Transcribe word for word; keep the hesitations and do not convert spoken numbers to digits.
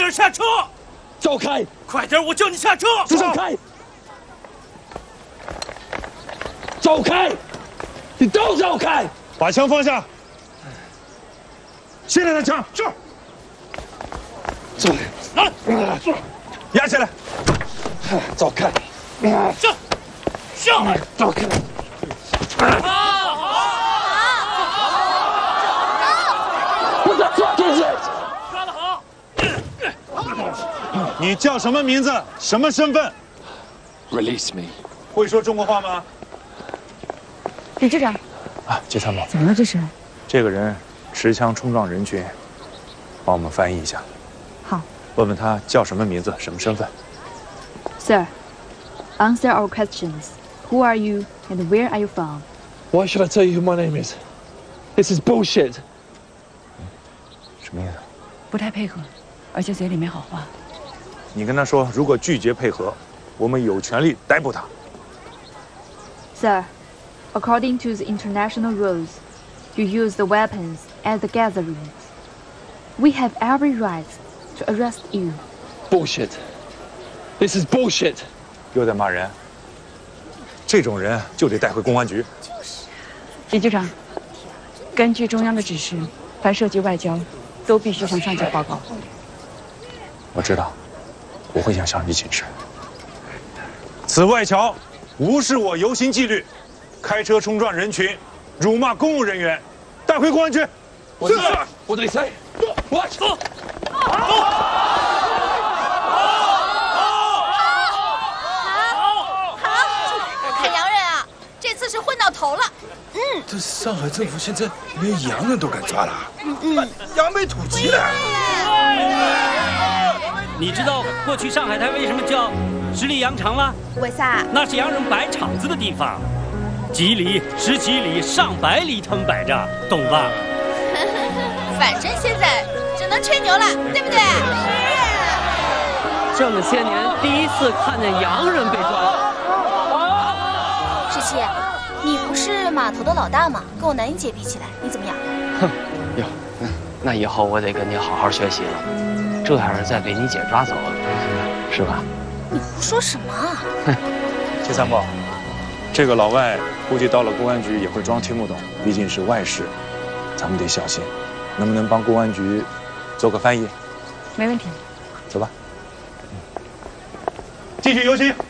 点下车！ 走开！ 快点，我叫你下车！ 走开！走开！你都走开！ 把枪放下！卸了他枪！ 是。 走， 拿来！是。 压起来！ 走开！ 上！上！ 走开！不准做这些！ 抓得好！ 你叫什么名字？什么身份 Release me！ 会说中国话吗？ 李局长， 啊，季参谋， 怎么了这是？ 这个人持枪冲撞人群，帮我们翻译一下。 好。 问问他叫什么名字，什么身份 Sir, answer our questions. Who are you and where are you from? Why should I tell you who my name is? This is bullshit. 什么意思？ 不太配合，而且嘴里没好话。 你跟他说，如果拒绝配合，我们有权利逮捕他。 Sir, according to the international rules, you use the weapons at the gatherings. We have every right to arrest you. Bullshit. This is bullshit. 又在骂人。这种人就得带回公安局。 李局长，根据中央的指示，凡涉及外交，都必须向上级报告。 我知道，我会向上级请示。此外侨无视我游行纪律，开车冲撞人群，辱骂公务人员，带回公安局。 是。What did he say? What? 走。 是混到头了，嗯。 这上海政府现在连洋人都敢抓了，嗯嗯，扬眉吐气了。 你知道过去上海滩为什么叫十里洋场吗？ 为啥？ 那是洋人摆场子的地方，几里、十几里、上百里他们摆着，懂吧？ 反正现在只能吹牛了，对不对？ 这么些年第一次看见洋人被抓。 十七。你不是码头的老大吗？跟我南英姐比起来，你怎么样？ 哼，哟，那以后我得跟你好好学习了。这要是再被你姐抓走，是吧？ 你胡说什么啊？ 哼， 季参谋，这个老外估计到了公安局也会装听不懂，毕竟是外事，咱们得小心。能不能帮公安局做个翻译？ 没问题。 走吧。继续游行。